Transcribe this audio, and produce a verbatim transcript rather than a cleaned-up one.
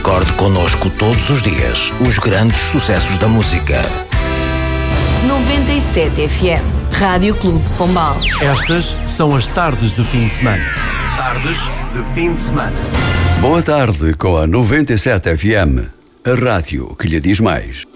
Recorde connosco todos os dias os grandes sucessos da música. noventa e sete F M, Rádio Clube de Pombal. Estas são as tardes de fim de semana. Tardes de fim de semana. Boa tarde com a noventa e sete F M, a rádio que lhe diz mais.